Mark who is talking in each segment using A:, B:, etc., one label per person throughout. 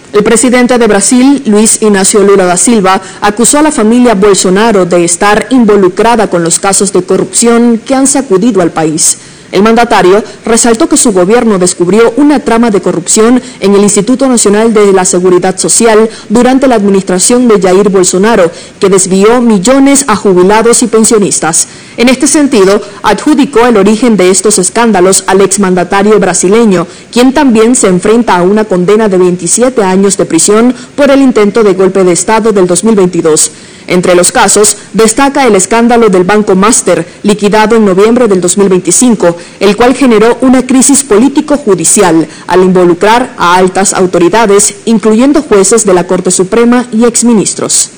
A: El presidente de Brasil, Luiz Inácio Lula da Silva, acusó a la familia Bolsonaro de estar involucrada con los casos de corrupción que han sacudido al país. El mandatario resaltó que su gobierno descubrió una trama de corrupción en el Instituto Nacional de la Seguridad Social durante la administración de Jair Bolsonaro, que desvió millones a jubilados y pensionistas. En este sentido, adjudicó el origen de estos escándalos al exmandatario brasileño, quien también se enfrenta a una condena de 27 años de prisión por el intento de golpe de Estado del 2022. Entre los casos, destaca el escándalo del Banco Master, liquidado en noviembre del 2025, el cual generó una crisis político-judicial al involucrar a altas autoridades, incluyendo jueces de la Corte Suprema y exministros.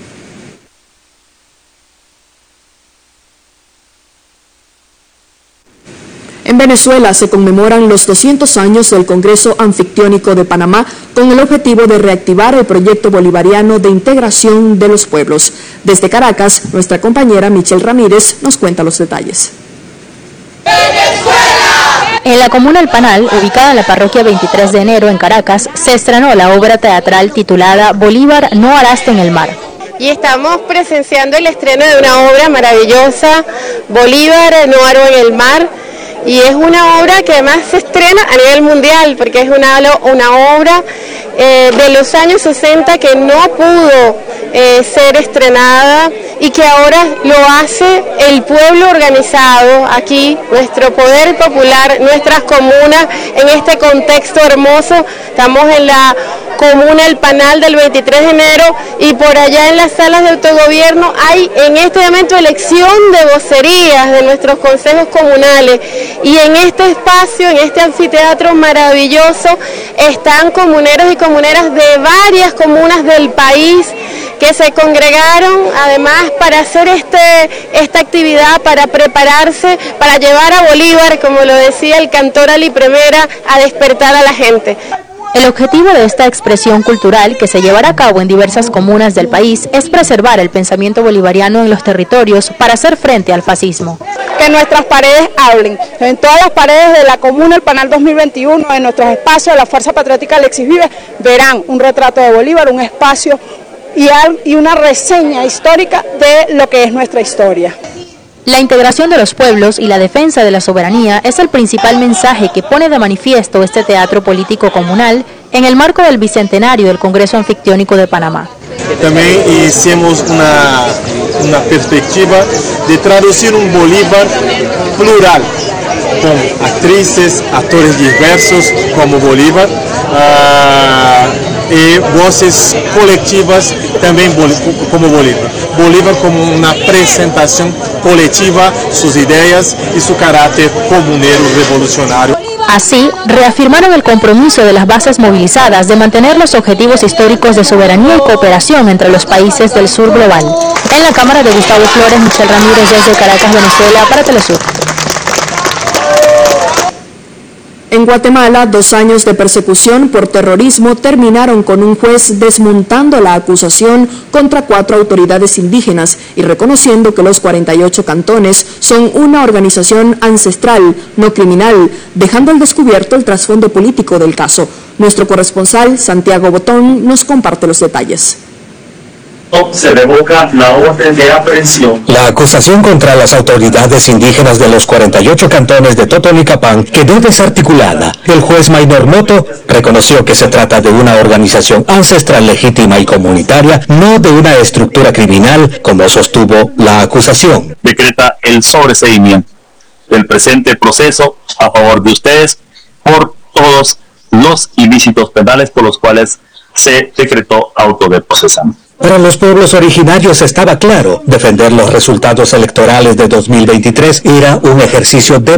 A: En Venezuela se conmemoran los 200 años del Congreso Anfictiónico de Panamá con el objetivo de reactivar el proyecto bolivariano de integración de los pueblos. Desde Caracas, nuestra compañera Michelle Ramírez nos cuenta los detalles.
B: En la comuna El Panal, ubicada en la parroquia 23 de enero en Caracas, se estrenó la obra teatral titulada Bolívar no araste en el mar.
C: Y estamos presenciando el estreno de una obra maravillosa, Bolívar no aró en el mar. Y es una obra que además se estrena a nivel mundial, porque es una obra de los años 60 que no pudo ser estrenada y que ahora lo hace el pueblo organizado aquí, nuestro poder popular, nuestras comunas, en este contexto hermoso. Estamos en la comuna El Panal del 23 de enero y por allá en las salas de autogobierno hay en este momento elección de vocerías de nuestros consejos comunales y en este espacio, en este anfiteatro maravilloso, están comuneros y comuneras de varias comunas del país que se congregaron además para hacer esta actividad, para prepararse, para llevar a Bolívar, como lo decía el cantor Ali Premera, a despertar a la gente.
B: El objetivo de esta expresión cultural, que se llevará a cabo en diversas comunas del país, es preservar el pensamiento bolivariano en los territorios para hacer frente al fascismo.
D: Que nuestras paredes hablen. En todas las paredes de la comuna El Panal 2021, en nuestros espacios de la Fuerza Patriótica Alexis Vives, verán un retrato de Bolívar, un espacio y una reseña histórica de lo que es nuestra historia.
B: La integración de los pueblos y la defensa de la soberanía es el principal mensaje que pone de manifiesto este teatro político comunal en el marco del bicentenario del Congreso Anfictiónico de Panamá.
E: También hicimos una perspectiva de traducir un Bolívar plural, con actrices, actores diversos como Bolívar, y voces colectivas también como Bolívar. Bolívar como una presentación colectiva, sus ideas y su carácter comunero revolucionario.
B: Así, reafirmaron el compromiso de las bases movilizadas de mantener los objetivos históricos de soberanía y cooperación entre los países del sur global. En la cámara de Gustavo Flores, Michelle Ramírez desde Caracas, Venezuela, para Telesur.
A: En Guatemala, 2 años de persecución por terrorismo terminaron con un juez desmontando la acusación contra 4 autoridades indígenas y reconociendo que los 48 cantones son una organización ancestral, no criminal, dejando al descubierto el trasfondo político del caso. Nuestro corresponsal, Santiago Botón, nos comparte los detalles.
F: Se revoca la orden de aprehensión.
G: La acusación contra las autoridades indígenas de los 48 cantones de Totonicapán quedó desarticulada. El juez Maynor Moto reconoció que se trata de una organización ancestral legítima y comunitaria, no de una estructura criminal, como sostuvo la acusación.
F: Decreta el sobreseimiento del presente proceso a favor de ustedes por todos los ilícitos penales por los cuales se decretó auto de procesamiento.
G: Para los pueblos originarios estaba claro, defender los resultados electorales de 2023 era un ejercicio de